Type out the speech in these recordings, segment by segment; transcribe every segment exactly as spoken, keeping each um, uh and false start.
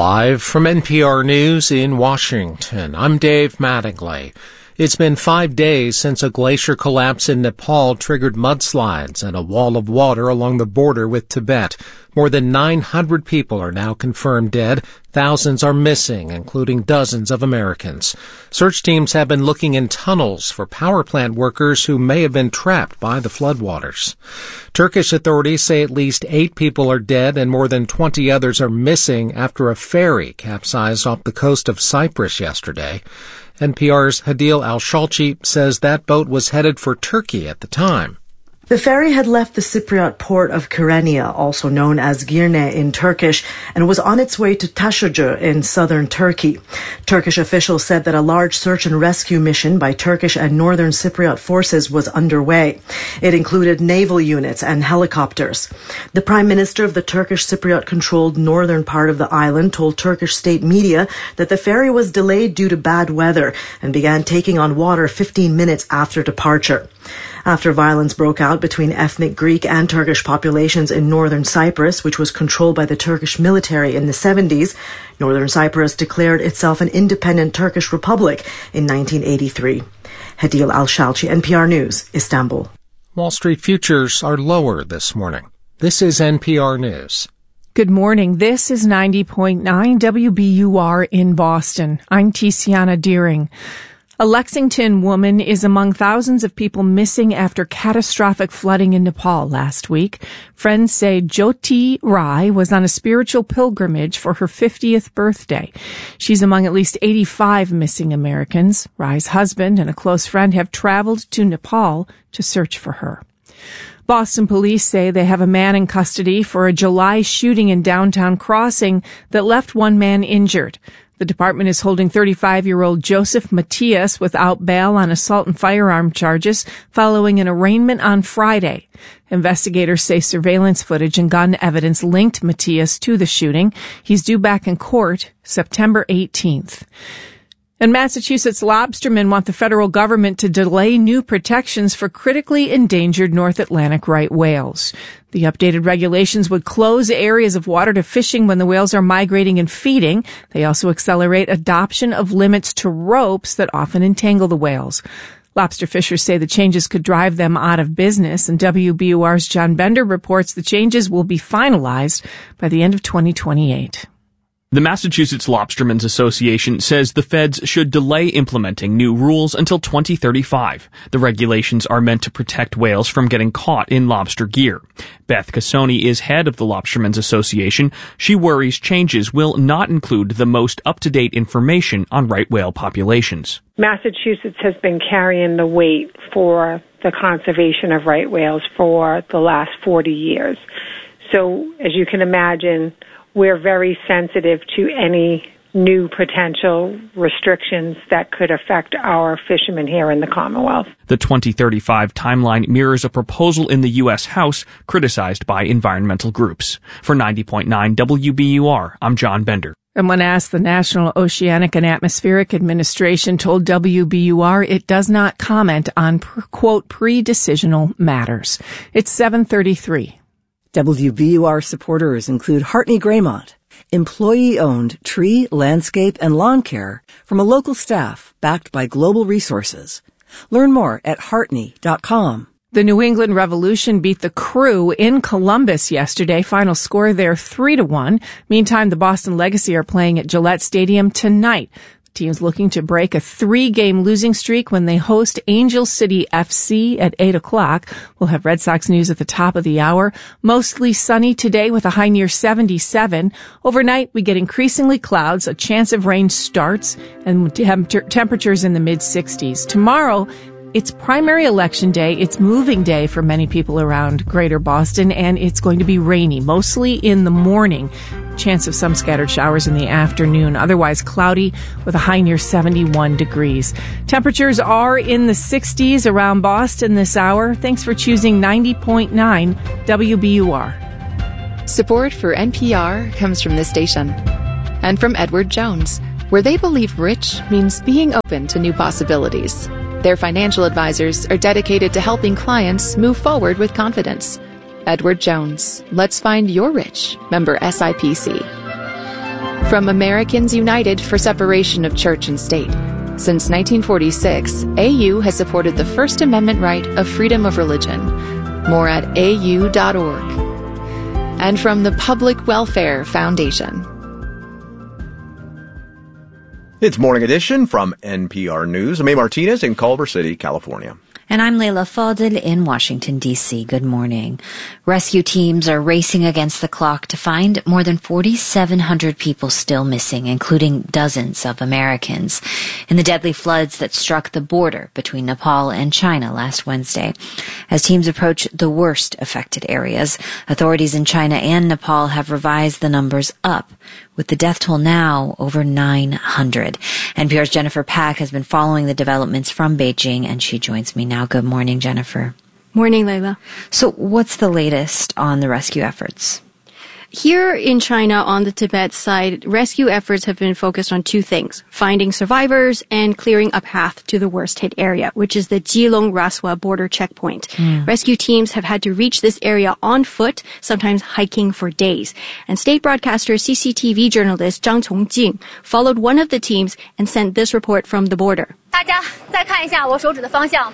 Live from N P R News in Washington, I'm Dave Mattingly. It's been five days since a glacier collapse in Nepal triggered mudslides and a wall of water along the border with Tibet. More than nine hundred people are now confirmed dead. Thousands are missing, including dozens of Americans. Search teams have been looking in tunnels for power plant workers who may have been trapped by the floodwaters. Turkish authorities say at least eight people are dead and more than twenty others are missing after a ferry capsized off the coast of Cyprus yesterday. N P R's Hadil Al-Shalchi says that boat was headed for Turkey at the time. The ferry had left the Cypriot port of Kyrenia, also known as Girne in Turkish, and was on its way to Taşucu in southern Turkey. Turkish officials said that a large search and rescue mission by Turkish and northern Cypriot forces was underway. It included naval units and helicopters. The prime minister of the Turkish Cypriot-controlled northern part of the island told Turkish state media that the ferry was delayed due to bad weather and began taking on water fifteen minutes after departure. After violence broke out between ethnic Greek and Turkish populations in northern Cyprus, which was controlled by the Turkish military in the seventies, northern Cyprus declared itself an independent Turkish republic in nineteen eighty-three. Hadil Al-Shalchi, N P R News, Istanbul. Wall Street futures are lower this morning. This is N P R News. Good morning. This is ninety point nine W B U R in Boston. I'm Tiziana Deering. A Lexington woman is among thousands of people missing after catastrophic flooding in Nepal last week. Friends say Jyoti Rai was on a spiritual pilgrimage for her fiftieth birthday. She's among at least eighty-five missing Americans. Rai's husband and a close friend have traveled to Nepal to search for her. Boston police say they have a man in custody for a July shooting in downtown Crossing that left one man injured. The department is holding thirty-five-year-old Joseph Matias without bail on assault and firearm charges following an arraignment on Friday. Investigators say surveillance footage and gun evidence linked Matias to the shooting. He's due back in court September eighteenth. And Massachusetts lobstermen want the federal government to delay new protections for critically endangered North Atlantic right whales. The updated regulations would close areas of water to fishing when the whales are migrating and feeding. They also accelerate adoption of limits to ropes that often entangle the whales. Lobster fishers say the changes could drive them out of business, and W B U R's John Bender reports the changes will be finalized by the end of twenty twenty-eight. The Massachusetts Lobstermen's Association says the feds should delay implementing new rules until twenty thirty-five. The regulations are meant to protect whales from getting caught in lobster gear. Beth Cassoni is head of the Lobstermen's Association. She worries changes will not include the most up-to-date information on right whale populations. Massachusetts has been carrying the weight for the conservation of right whales for the last forty years. So, as you can imagine, we're very sensitive to any new potential restrictions that could affect our fishermen here in the Commonwealth. The twenty thirty-five timeline mirrors a proposal in the U S House criticized by environmental groups. For ninety point nine W B U R, I'm John Bender. And when asked, the National Oceanic and Atmospheric Administration told W B U R it does not comment on, quote, pre-decisional matters. It's seven thirty-three. W B U R supporters include Hartney Graymont, employee-owned tree, landscape, and lawn care from a local staff backed by global resources. Learn more at hartney dot com. The New England Revolution beat the Crew in Columbus yesterday. Final score there three to one. Meantime, the Boston Legacy are playing at Gillette Stadium tonight. The team's looking to break a three-game losing streak when they host Angel City F C at eight o'clock. We'll have Red Sox news at the top of the hour. Mostly sunny today with a high near seventy-seven. Overnight, we get increasingly clouds. A chance of rain starts and temp- temperatures in the mid-sixties. Tomorrow, it's primary election day. It's moving day for many people around Greater Boston, and it's going to be rainy, mostly in the morning. Chance of some scattered showers in the afternoon. Otherwise cloudy with a high near seventy-one degrees. Temperatures are in the sixties around Boston this hour. Thanks for choosing ninety point nine W B U R. Support for N P R comes from this station and from Edward Jones, where they believe rich means being open to new possibilities. Their financial advisors are dedicated to helping clients move forward with confidence. Edward Jones. Let's find your rich. Member S I P C. From Americans United for Separation of Church and State. Since nineteen forty-six, A U has supported the First Amendment right of freedom of religion. More at A U dot org. And from the Public Welfare Foundation. It's Morning Edition from N P R News. I'm A. Martinez in Culver City, California. And I'm Leila Fadel in Washington, D C Good morning. Rescue teams are racing against the clock to find more than forty-seven hundred people still missing, including dozens of Americans, in the deadly floods that struck the border between Nepal and China last Wednesday. As teams approach the worst affected areas, authorities in China and Nepal have revised the numbers up, with the death toll now over nine hundred. N P R's Jennifer Pack has been following the developments from Beijing, and she joins me now. Good morning, Jennifer. Morning, Leila. So what's the latest on the rescue efforts? Here in China, on the Tibet side, rescue efforts have been focused on two things: finding survivors and clearing a path to the worst-hit area, which is the Jilong-Raswa border checkpoint. Mm. Rescue teams have had to reach this area on foot, sometimes hiking for days. And state broadcaster C C T V journalist Zhang Chongjing followed one of the teams and sent this report from the border. 大家再看一下我手指的方向。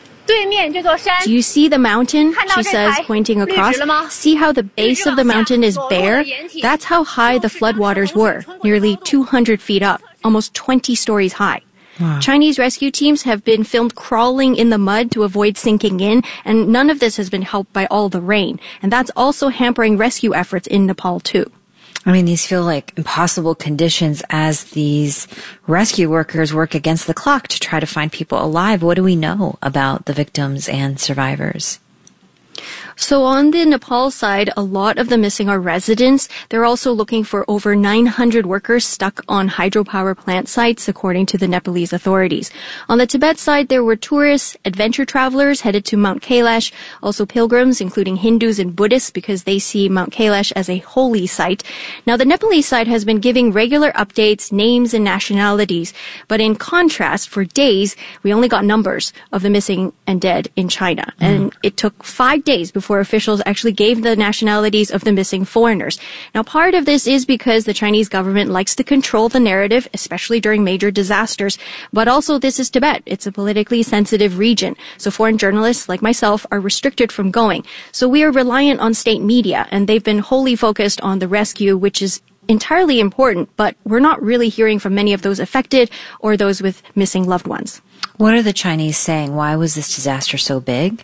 Do you see the mountain? She says, pointing across. See how the base of the mountain is bare? That's how high the floodwaters were, nearly two hundred feet up, almost twenty stories high. Wow. Chinese rescue teams have been filmed crawling in the mud to avoid sinking in, and none of this has been helped by all the rain. And that's also hampering rescue efforts in Nepal, too. I mean, these feel like impossible conditions as these rescue workers work against the clock to try to find people alive. What do we know about the victims and survivors? So on the Nepal side, a lot of the missing are residents. They're also looking for over nine hundred workers stuck on hydropower plant sites, according to the Nepalese authorities. On the Tibet side, there were tourists, adventure travelers headed to Mount Kailash, also pilgrims, including Hindus and Buddhists, because they see Mount Kailash as a holy site. Now, the Nepalese side has been giving regular updates, names, and nationalities. But in contrast, for days, we only got numbers of the missing and dead in China. Mm. And it took five days before Before officials actually gave the nationalities of the missing foreigners. Now, part of this is because the Chinese government likes to control the narrative, especially during major disasters. But also, this is Tibet. It's a politically sensitive region. So foreign journalists like myself are restricted from going. So we are reliant on state media, and they've been wholly focused on the rescue, which is entirely important. But we're not really hearing from many of those affected or those with missing loved ones. What are the Chinese saying? Why was this disaster so big?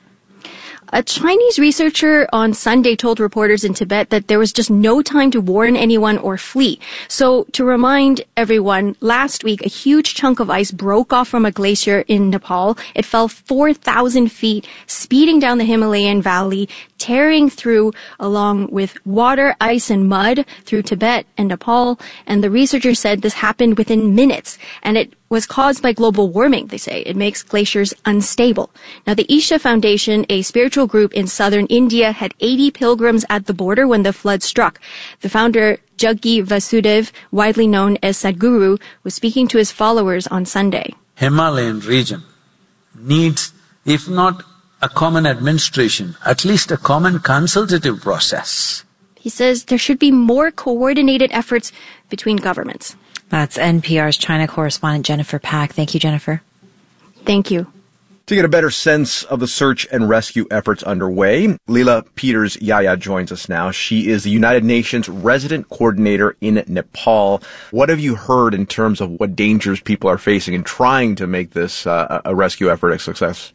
A Chinese researcher on Sunday told reporters in Tibet that there was just no time to warn anyone or flee. So to remind everyone, last week, a huge chunk of ice broke off from a glacier in Nepal. It fell four thousand feet, speeding down the Himalayan valley, tearing through along with water, ice, and mud through Tibet and Nepal. And the researcher said this happened within minutes, and it was caused by global warming, they say. It makes glaciers unstable. Now, the Isha Foundation, a spiritual group in southern India, had eighty pilgrims at the border when the flood struck. The founder, Jaggi Vasudev, widely known as Sadhguru, was speaking to his followers on Sunday. Himalayan region needs, if not a common administration, at least a common consultative process. He says there should be more coordinated efforts between governments. That's N P R's China correspondent Jennifer Pack. Thank you, Jennifer. Thank you. To get a better sense of the search and rescue efforts underway, Leila Peters-Yaya joins us now. She is the United Nations resident coordinator in Nepal. What have you heard in terms of what dangers people are facing in trying to make this uh, a rescue effort a success?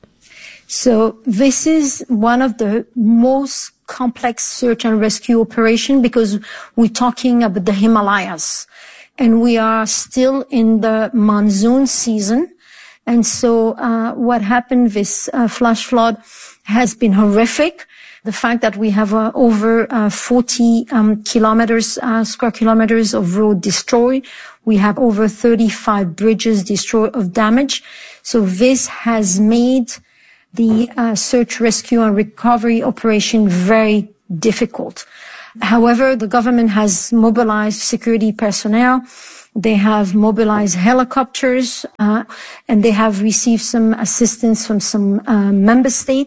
So this is one of the most complex search and rescue operation because we're talking about the Himalayas. And we are still in the monsoon season. And so uh, what happened, this uh, flash flood has been horrific. The fact that we have uh, over uh, forty um, kilometers, uh, square kilometers of road destroyed. We have over thirty-five bridges destroyed of damage. So this has made the uh, search, rescue, and recovery operation very difficult. However, the government has mobilized security personnel. They have mobilized helicopters, uh, and they have received some assistance from some uh, member states.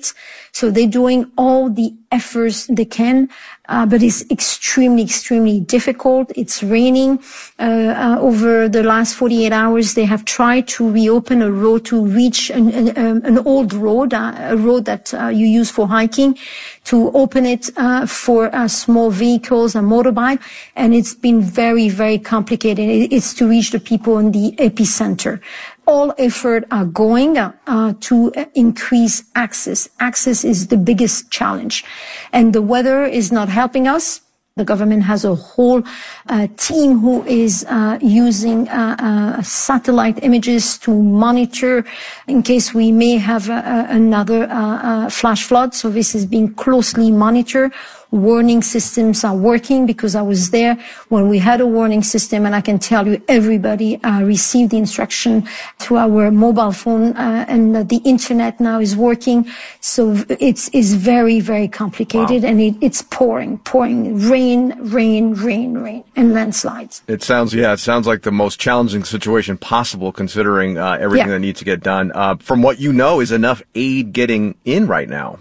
So they're doing all the efforts they can, uh, but it's extremely, extremely difficult. It's raining. Uh, uh, over the last forty-eight hours, they have tried to reopen a road to reach an, an, an old road, uh, a road that uh, you use for hiking, to open it uh, for uh, small vehicles and motorbike. And it's been very, very complicated. It's to reach the people in the epicenter. All effort are going uh, to increase access. Access is the biggest challenge. And the weather is not helping us. The government has a whole uh, team who is uh, using uh, uh, satellite images to monitor in case we may have uh, another uh, uh, flash flood. So this is being closely monitored. Warning systems are working because I was there when we had a warning system, and I can tell you everybody uh, received the instruction through our mobile phone, uh, and uh, the internet now is working. So it's, it's very, very complicated. Wow. And it, it's pouring, pouring, rain, rain, rain, rain, and landslides. It sounds, yeah, it sounds like the most challenging situation possible considering uh, everything yeah. that needs to get done. Uh, from what you know, is enough aid getting in right now?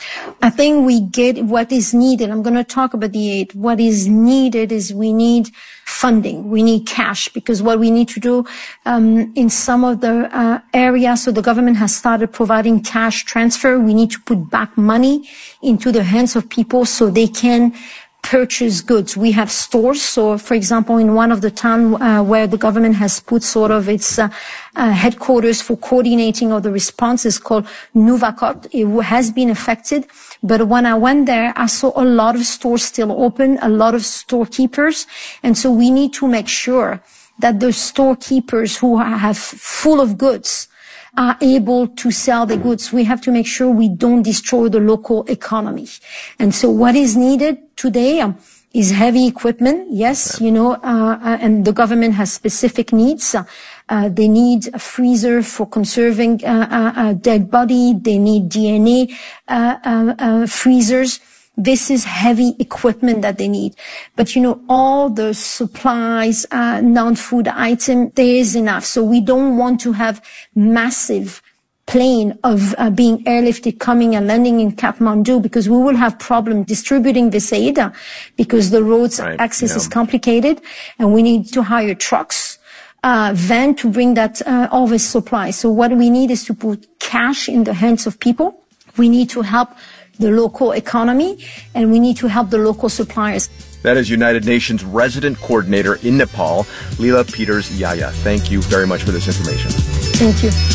I think we get what is needed. I'm going to talk about the aid. What is needed is we need funding. We need cash, because what we need to do um, in some of the uh, areas, so the government has started providing cash transfer. We need to put back money into the hands of people so they can purchase goods. We have stores. So, for example, in one of the towns uh, where the government has put sort of its uh, uh, headquarters for coordinating of the response is called Nouvacot. It has been affected. But when I went there, I saw a lot of stores still open, a lot of storekeepers. And so we need to make sure that the storekeepers who have full of goods are able to sell the goods. We have to make sure we don't destroy the local economy. And so what is needed today um, is heavy equipment. Yes, you know, uh, and the government has specific needs. Uh, they need a freezer for conserving uh, uh, uh, dead body. They need D N A uh, uh, uh, freezers. This is heavy equipment that they need. But, you know, all the supplies, uh, non-food item, there is enough. So we don't want to have massive plane of uh, being airlifted coming and landing in Kathmandu, because we will have problem distributing this aid uh, because the roads right, access yeah. is complicated, and we need to hire trucks, uh, van to bring that, uh, all this supply. So what we need is to put cash in the hands of people. We need to help the local economy, and we need to help the local suppliers. That is United Nations Resident Coordinator in Nepal, Leila Peters-Yahya. Thank you very much for this information. Thank you.